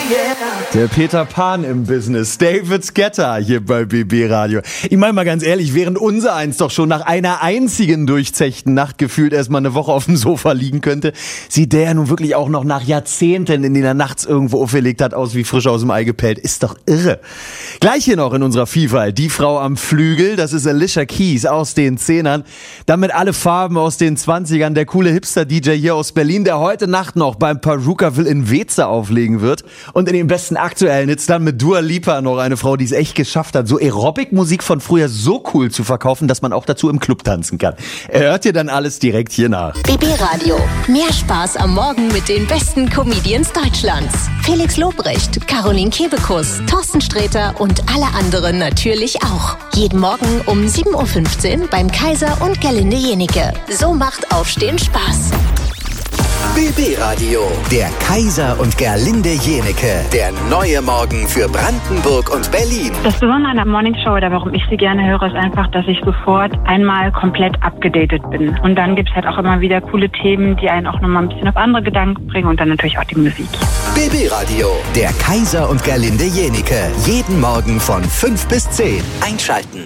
Der Peter Pan im Business, David Guetta hier bei BB Radio. Ich meine mal ganz ehrlich, während unser eins doch schon nach einer einzigen durchzechten Nacht gefühlt erstmal eine Woche auf dem Sofa liegen könnte, sieht der ja nun wirklich auch noch nach Jahrzehnten, in denen er nachts irgendwo auferlegt hat, aus wie frisch aus dem Ei gepellt. Ist doch irre. Gleich hier noch in unserer Vielfalt, die Frau am Flügel, das ist Alicia Keys aus den 10ern. Damit alle Farben aus den 20ern, der coole Hipster-DJ hier aus Berlin, der heute Nacht noch beim Perukaville in Weeze auflegen wird. Und in den besten aktuellen Hits dann mit Dua Lipa noch eine Frau, die es echt geschafft hat, so Aerobic-Musik von früher so cool zu verkaufen, dass man auch dazu im Club tanzen kann. Hört ihr dann alles direkt hier nach. BB Radio. Mehr Spaß am Morgen mit den besten Comedians Deutschlands. Felix Lobrecht, Caroline Kebekus, Thorsten Sträter und alle anderen natürlich auch. Jeden Morgen um 7.15 Uhr beim Kaiser und Gerlinde Jenike. So macht Aufstehen Spaß. BB Radio, der Kaiser und Gerlinde Jenike, der neue Morgen für Brandenburg und Berlin. Das Besondere an der Morningshow oder warum ich sie gerne höre, ist einfach, dass ich sofort einmal komplett abgedatet bin. Und dann gibt es halt auch immer wieder coole Themen, die einen auch nochmal ein bisschen auf andere Gedanken bringen und dann natürlich auch die Musik. BB Radio, der Kaiser und Gerlinde Jenike, jeden Morgen von 5 bis 10. Einschalten.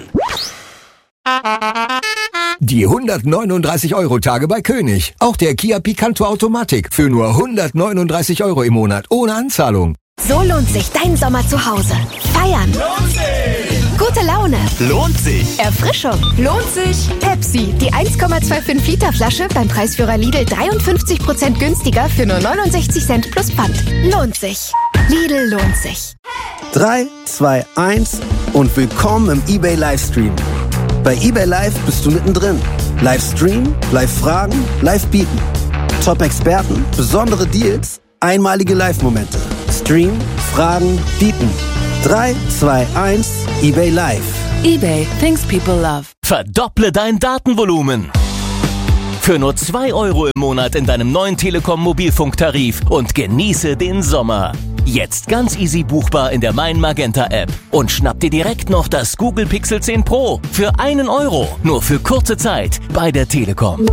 Die 139-Euro-Tage bei König. Auch der Kia Picanto Automatik für nur 139 € im Monat ohne Anzahlung. So lohnt sich dein Sommer zu Hause. Feiern. Lohnt sich. Gute Laune. Lohnt sich. Erfrischung. Lohnt sich. Pepsi, die 1,25 Liter Flasche beim Preisführer Lidl 53% günstiger für nur 69 Cent plus Pfand. Lohnt sich. Lidl lohnt sich. 3, 2, 1 und willkommen im eBay Livestream. Bei eBay Live bist du mittendrin. Live streamen, live fragen, live bieten. Top-Experten, besondere Deals, einmalige Live-Momente. Streamen, fragen, bieten. 3, 2, 1, eBay Live. eBay, things people love. Verdopple dein Datenvolumen. Für nur 2 € im Monat in deinem neuen Telekom-Mobilfunktarif und genieße den Sommer. Jetzt ganz easy buchbar in der Mein Magenta App. Und schnapp dir direkt noch das Google Pixel 10 Pro für 1 €. Nur für kurze Zeit bei der Telekom.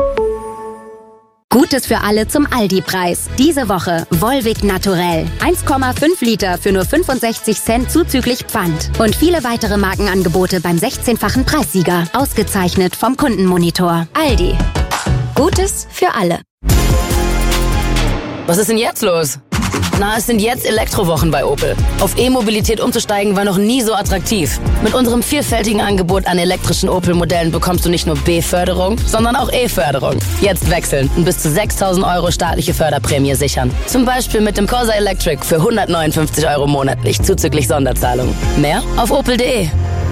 Gutes für alle zum Aldi-Preis. Diese Woche Volvic Naturell. 1,5 Liter für nur 65 Cent zuzüglich Pfand. Und viele weitere Markenangebote beim 16-fachen Preissieger. Ausgezeichnet vom Kundenmonitor. Aldi. Gutes für alle. Was ist denn jetzt los? Na, es sind jetzt Elektrowochen bei Opel. Auf E-Mobilität umzusteigen war noch nie so attraktiv. Mit unserem vielfältigen Angebot an elektrischen Opel-Modellen bekommst du nicht nur B-Förderung, sondern auch E-Förderung. Jetzt wechseln und bis zu 6.000 € staatliche Förderprämie sichern. Zum Beispiel mit dem Corsa Electric für 159 € monatlich, zuzüglich Sonderzahlung. Mehr auf opel.de.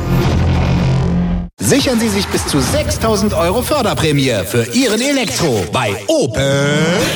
Sichern Sie sich bis zu 6.000 € Förderprämie für Ihren Elektro bei Opel.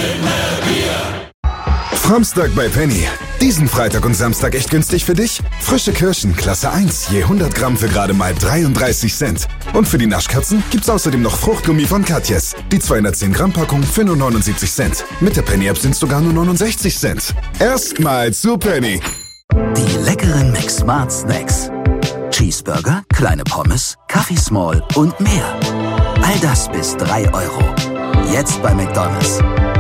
Samstag bei Penny. Diesen Freitag und Samstag echt günstig für dich? Frische Kirschen, Klasse 1, je 100 Gramm für gerade mal 33 Cent. Und für die Naschkatzen gibt's außerdem noch Fruchtgummi von Katjes. Die 210 Gramm Packung für nur 79 Cent. Mit der Penny App sind's sogar nur 69 Cent. Erstmals zu Penny. Die leckeren McSmart Snacks. Cheeseburger, kleine Pommes, Kaffee Small und mehr. All das bis 3 €. Jetzt bei McDonald's.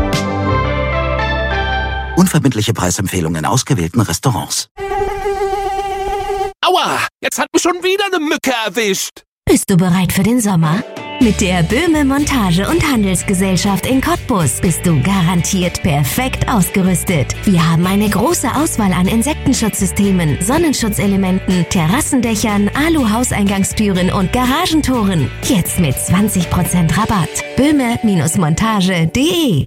Unverbindliche Preisempfehlungen in ausgewählten Restaurants. Aua, jetzt hat mich schon wieder eine Mücke erwischt. Bist du bereit für den Sommer? Mit der Böhme Montage- und Handelsgesellschaft in Cottbus bist du garantiert perfekt ausgerüstet. Wir haben eine große Auswahl an Insektenschutzsystemen, Sonnenschutzelementen, Terrassendächern, Alu-Hauseingangstüren und Garagentoren. Jetzt mit 20% Rabatt. Böhme-montage.de.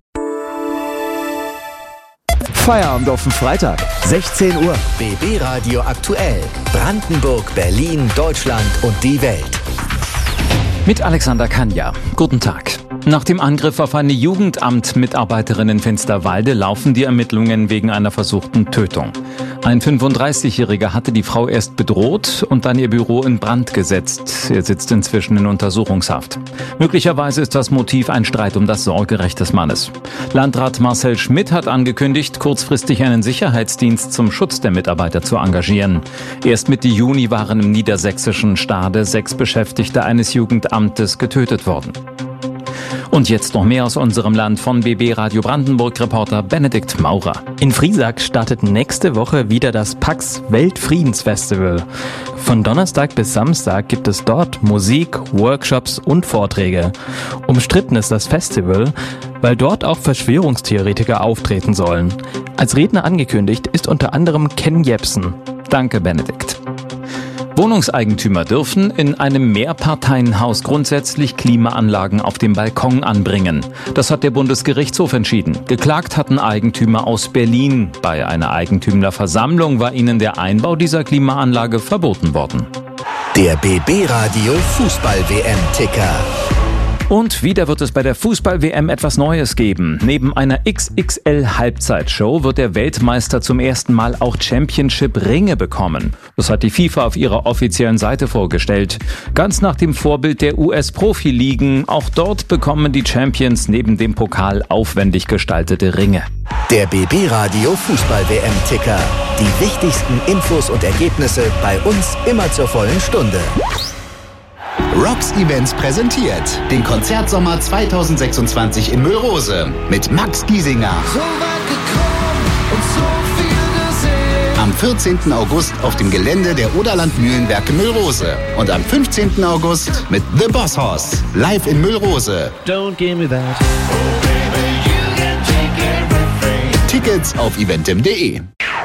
Feierabend auf den Freitag, 16 Uhr. BB Radio aktuell. Brandenburg, Berlin, Deutschland und die Welt. Mit Alexander Kanja. Guten Tag. Nach dem Angriff auf eine Jugendamt-Mitarbeiterin in Finsterwalde laufen die Ermittlungen wegen einer versuchten Tötung. Ein 35-Jähriger hatte die Frau erst bedroht und dann ihr Büro in Brand gesetzt. Er sitzt inzwischen in Untersuchungshaft. Möglicherweise ist das Motiv ein Streit um das Sorgerecht des Mannes. Landrat Marcel Schmidt hat angekündigt, kurzfristig einen Sicherheitsdienst zum Schutz der Mitarbeiter zu engagieren. Erst Mitte Juni waren im niedersächsischen Stade 6 Beschäftigte eines Jugendamtes getötet worden. Und jetzt noch mehr aus unserem Land von BB Radio Brandenburg-Reporter Benedikt Maurer. In Friesack startet nächste Woche wieder das Pax Weltfriedensfestival. Von Donnerstag bis Samstag gibt es dort Musik, Workshops und Vorträge. Umstritten ist das Festival, weil dort auch Verschwörungstheoretiker auftreten sollen. Als Redner angekündigt ist unter anderem Ken Jebsen. Danke, Benedikt. Wohnungseigentümer dürfen in einem Mehrparteienhaus grundsätzlich Klimaanlagen auf dem Balkon anbringen. Das hat der Bundesgerichtshof entschieden. Geklagt hatten Eigentümer aus Berlin. Bei einer Eigentümerversammlung war ihnen der Einbau dieser Klimaanlage verboten worden. Der BB Radio Fußball-WM-Ticker. Und wieder wird es bei der Fußball-WM etwas Neues geben. Neben einer XXL-Halbzeitshow wird der Weltmeister zum ersten Mal auch Championship-Ringe bekommen. Das hat die FIFA auf ihrer offiziellen Seite vorgestellt. Ganz nach dem Vorbild der US-Profi-Ligen. Auch dort bekommen die Champions neben dem Pokal aufwendig gestaltete Ringe. Der BB Radio Fußball-WM-Ticker. Die wichtigsten Infos und Ergebnisse bei uns immer zur vollen Stunde. Rocks Events präsentiert den Konzertsommer 2026 in Müllrose mit Max Giesinger. So weit gekommen und so viel gesehen. Am 14. August auf dem Gelände der Oderland Mühlenwerke Müllrose und am 15. August mit The Boss Hoss live in Müllrose. Don't give me that. Tickets auf eventim.de.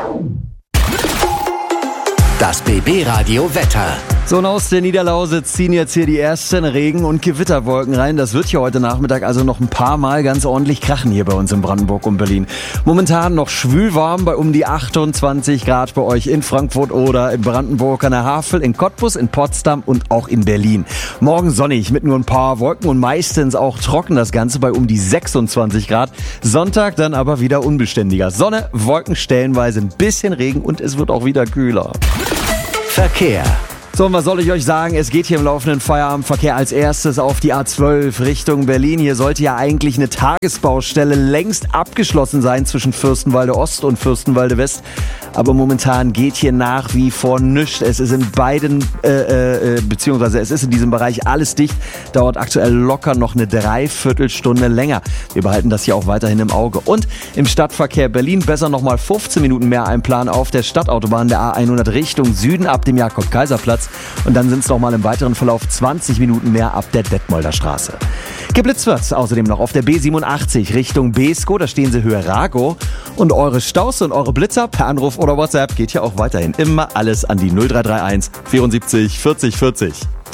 Das BB Radio Wetter. So, und aus der Niederlausitz ziehen jetzt hier die ersten Regen- und Gewitterwolken rein. Das wird hier heute Nachmittag also noch ein paar Mal ganz ordentlich krachen hier bei uns in Brandenburg und Berlin. Momentan noch schwülwarm bei um die 28 Grad bei euch in Frankfurt oder in Brandenburg an der Havel, in Cottbus, in Potsdam und auch in Berlin. Morgen sonnig mit nur ein paar Wolken und meistens auch trocken, das Ganze bei um die 26 Grad. Sonntag dann aber wieder unbeständiger. Sonne, Wolken, stellenweise ein bisschen Regen und es wird auch wieder kühler. Verkehr. So, und was soll ich euch sagen? Es geht hier im laufenden Feierabendverkehr als erstes auf die A12 Richtung Berlin. Hier sollte ja eigentlich eine Tagesbaustelle längst abgeschlossen sein zwischen Fürstenwalde Ost und Fürstenwalde West. Aber momentan geht hier nach wie vor nichts. Es ist in beiden, beziehungsweise es ist in diesem Bereich alles dicht. Dauert aktuell locker noch eine Dreiviertelstunde länger. Wir behalten das hier auch weiterhin im Auge. Und im Stadtverkehr Berlin besser nochmal 15 Minuten mehr einplanen auf der Stadtautobahn der A100 Richtung Süden ab dem Jakob-Kaiser-Platz. Und dann sind es nochmal im weiteren Verlauf 20 Minuten mehr ab der Detmolder Straße. Geblitzt wird's außerdem noch auf der B87 Richtung Beeskow, da stehen sie Höhe Rago. Und eure Staus und eure Blitzer per Anruf oder WhatsApp geht ja auch weiterhin immer alles an die 0331 74 40 40.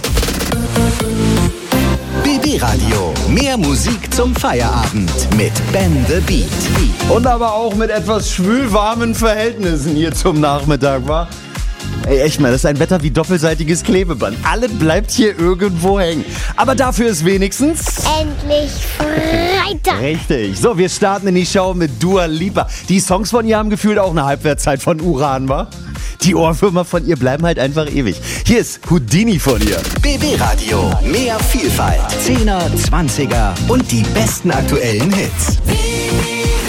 BB Radio. Mehr Musik zum Feierabend mit Ben the Beat. Und aber auch mit etwas schwülwarmen Verhältnissen hier zum Nachmittag, wa? Ey, echt mal, das ist ein Wetter wie doppelseitiges Klebeband. Alles bleibt hier irgendwo hängen. Aber dafür ist wenigstens... endlich Freitag. Richtig. So, wir starten in die Show mit Dua Lipa. Die Songs von ihr haben gefühlt auch eine Halbwertszeit von Uran, wa? Die Ohrwürmer von ihr bleiben halt einfach ewig. Hier ist Houdini von ihr. BB Radio. Mehr Vielfalt. 10er, 20er und die besten aktuellen Hits.